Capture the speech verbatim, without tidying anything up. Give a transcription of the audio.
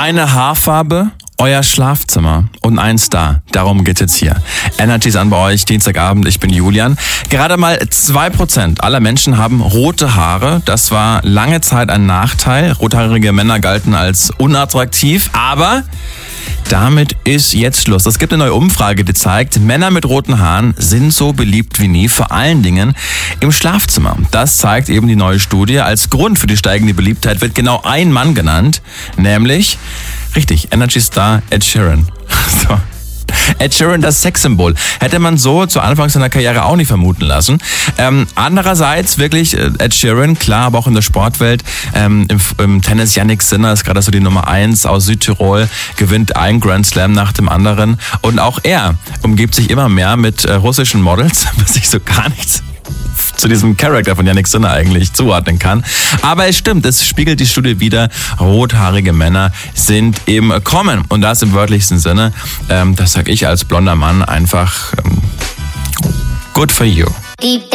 Eine Haarfarbe, euer Schlafzimmer und ein Star. Darum geht's jetzt hier. Energy ist an bei euch, Dienstagabend, ich bin Julian. Gerade mal zwei Prozent aller Menschen haben rote Haare. Das war lange Zeit ein Nachteil. Rothaarige Männer galten als unattraktiv, aber damit ist jetzt Schluss. Es gibt eine neue Umfrage, die zeigt, Männer mit roten Haaren sind so beliebt wie nie, vor allen Dingen im Schlafzimmer. Das zeigt eben die neue Studie. Als Grund für die steigende Beliebtheit wird genau ein Mann genannt, nämlich, richtig, Energy Star Ed Sheeran. So. Ed Sheeran, das Sexsymbol. Hätte man so zu Anfang seiner Karriere auch nicht vermuten lassen. Ähm, andererseits wirklich Ed Sheeran, klar, aber auch in der Sportwelt. Ähm, im, Im Tennis Jannik Sinner ist gerade so die Nummer eins aus Südtirol, gewinnt einen Grand Slam nach dem anderen. Und auch er umgibt sich immer mehr mit äh, russischen Models, was ich so gar nichts zu diesem Charakter von Jannik Sinner eigentlich zuordnen kann. Aber es stimmt, es spiegelt die Studie wider, rothaarige Männer sind im Kommen. Und das im wörtlichsten Sinne. Ähm, das sag ich als blonder Mann einfach, ähm, good for you.